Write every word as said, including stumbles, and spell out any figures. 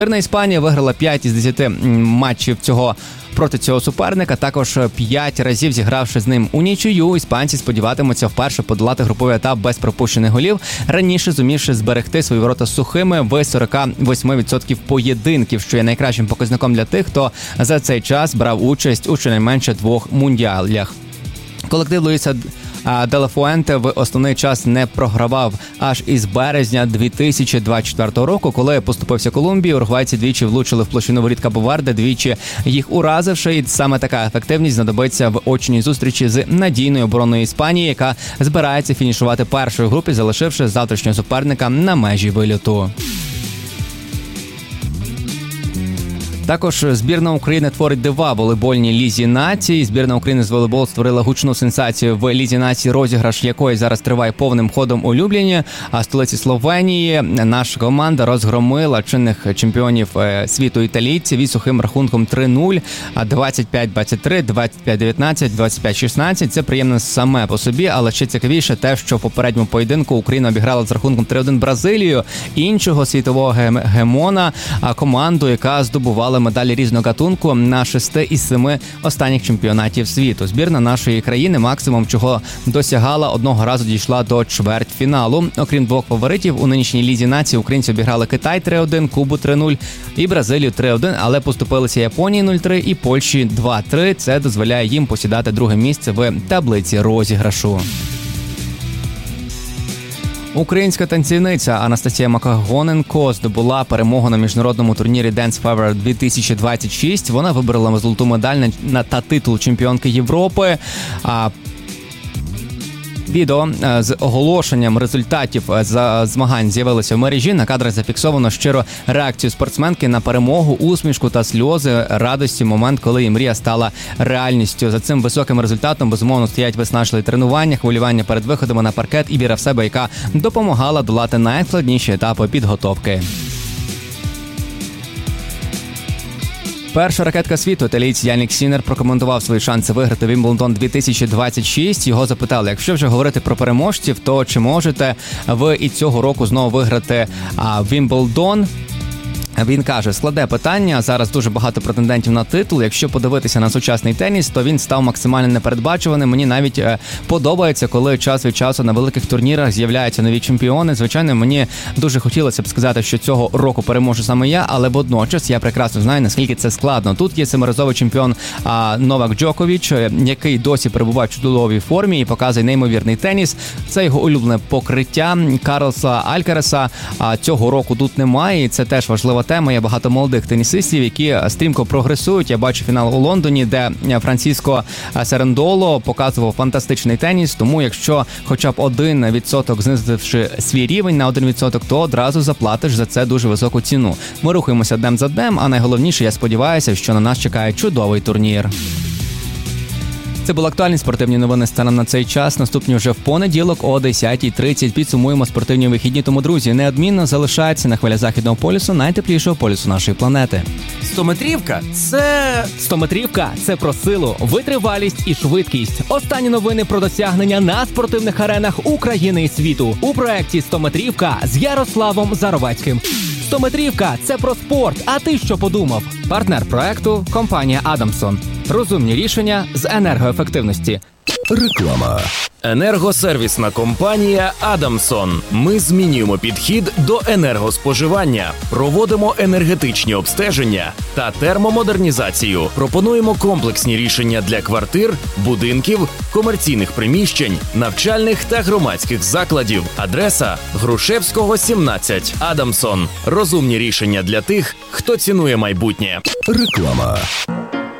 Збірна Іспанії виграла п'ять із десяти матчів цього проти цього суперника, також п'ять разів зігравши з ним у нічию. Іспанці сподіватимуться вперше подолати груповий етап без пропущених голів, раніше зумівши зберегти свої ворота сухими в сорок вісім відсотків поєдинків, що є найкращим показником для тих, хто за цей час брав участь у щонайменше двох мундіалях. Колектив Луїса Де Ла Фуенте в основний час не програвав аж із березня дві тисячі двадцять четвертого року, коли поступився Колумбії. Уругвайці двічі влучили в площину воріт Кабо-Верде, двічі їх уразивши. І саме така ефективність знадобиться в очній зустрічі з надійною обороною Іспанії, яка збирається фінішувати першою в групі, залишивши завтрашнього суперника на межі вильоту. Також збірна України творить дива в волейбольній лізі націй. Збірна України з волейболу створила гучну сенсацію в лізі націй, розіграш якої зараз триває повним ходом у Любліні, а столиці Словенії. Наша команда розгромила чинних чемпіонів світу італійців із сухим рахунком три нуль, двадцять п'ять двадцять три, двадцять п'ять дев'ятнадцять, двадцять п'ять шістнадцять. Це приємно саме по собі, але ще цікавіше те, що в попередньому поєдинку Україна обіграла з рахунком три один Бразилію, іншого світового гемона, команду, яка здобувала медалі різного гатунку на шести із семи останніх чемпіонатів світу. Збірна нашої країни максимум чого досягала, одного разу дійшла до чвертьфіналу. Окрім двох фаворитів, у нинішній лізі націй українці обіграли Китай три один, Кубу три нуль і Бразилію три один, але поступилися Японії нуль три і Польщі два три. Це дозволяє їм посідати друге місце в таблиці розіграшу. Українська танцівниця Анастасія Макогоненко здобула перемогу на міжнародному турнірі Dance Fever дві тисячі двадцять шість. Вона виборола золоту медаль на та титул чемпіонки Європи. А відео з оголошенням результатів змагань з'явилося в мережі. На кадрах зафіксовано щиро реакцію спортсменки на перемогу, усмішку та сльози радості, момент, коли її мрія стала реальністю. За цим високим результатом, безумовно, стоять виснажливі тренування, хвилювання перед виходами на паркет і віра в себе, яка допомагала долати найскладніші етапи підготовки. Перша ракетка світу, італієць Янік Сінер, прокоментував свої шанси виграти Вімблдон дві тисячі двадцять шість. Його запитали, якщо вже говорити про переможців, то чи можете ви і цього року знову виграти а, Вімблдон? Він каже, складне питання, зараз дуже багато претендентів на титул. Якщо подивитися на сучасний теніс, то він став максимально непередбачуваним. Мені навіть е, подобається, коли час від часу на великих турнірах з'являються нові чемпіони. Звичайно, мені дуже хотілося б сказати, що цього року переможу саме я, але водночас я прекрасно знаю, наскільки це складно. Тут є семиразовий чемпіон а, Новак Джокович, який досі перебуває в чудовій формі і показує неймовірний теніс. Це його улюблене покриття. Карлоса Алькареса а, цього року тут немає, і це теж важлива тема. Є багато молодих тенісистів, які стрімко прогресують. Я бачу фінал у Лондоні, де Франциско Серендоло показував фантастичний теніс. Тому якщо хоча б один відсоток знизивши свій рівень на один відсоток, то одразу заплатиш за це дуже високу ціну. Ми рухаємося днем за днем, а найголовніше, я сподіваюся, що на нас чекає чудовий турнір. Це були актуальні спортивні новини станом на цей час. Наступні вже в понеділок о десятій тридцять. Підсумуємо спортивні вихідні. Тому, друзі, неодмінно залишайтеся на хвилях Західного полюсу, найтеплішого полюсу нашої планети. Стометрівка – це... Стометрівка – це про силу, витривалість і швидкість. Останні новини про досягнення на спортивних аренах України і світу. У проєкті «Стометрівка» з Ярославом Заровецьким. Стометрівка – це про спорт. А ти що подумав? Партнер проекту – компанія «Адамсон». Розумні рішення з енергоефективності. Реклама. Енергосервісна компанія «Адамсон». Ми змінюємо підхід до енергоспоживання, проводимо енергетичні обстеження та термомодернізацію. Пропонуємо комплексні рішення для квартир, будинків, комерційних приміщень, навчальних та громадських закладів. Адреса Грушевського, сімнадцять. «Адамсон». Розумні рішення для тих, хто цінує майбутнє. Реклама.